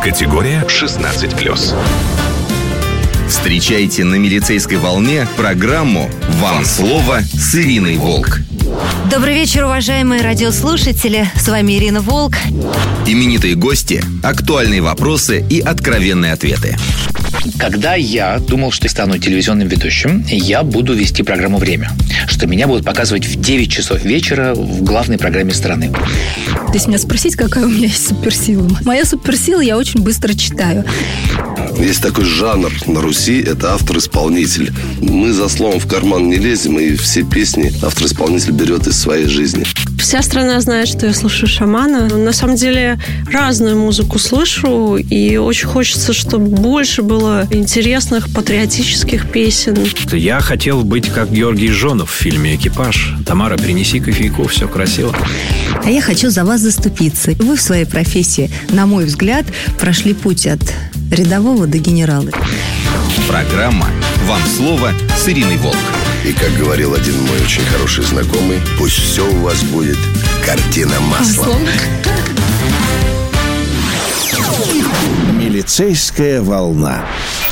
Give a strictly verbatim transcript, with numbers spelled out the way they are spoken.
Категория шестнадцать плюс. Встречайте на милицейской волне программу «Вам слово» с Ириной Волк. Добрый вечер, уважаемые радиослушатели. С вами Ирина Волк. Именитые гости, актуальные вопросы и откровенные ответы. Когда я думал, что стану телевизионным ведущим, я буду вести программу «Время», что меня будут показывать в девять часов вечера в главной программе страны. Если меня спросить, какая у меня есть суперсила. Моя суперсила — я очень быстро читаю. Есть такой жанр на Руси, это автор-исполнитель. Мы за словом в карман не лезем, и все песни автор-исполнитель берет из своей жизни. Вся страна знает, что я слушаю Шамана. На самом деле разную музыку слышу, и очень хочется, чтобы больше было интересных патриотических песен. Я хотел быть как Георгий Жонов в фильме «Экипаж». Тамара, принеси кофейку, все красиво. А я хочу за вас заступиться. Вы в своей профессии, на мой взгляд, прошли путь от рядового до генерала. Программа «Вам слово» с Ириной Волк. И, как говорил один мой очень хороший знакомый, пусть все у вас будет картина маслом. Милицейская волна.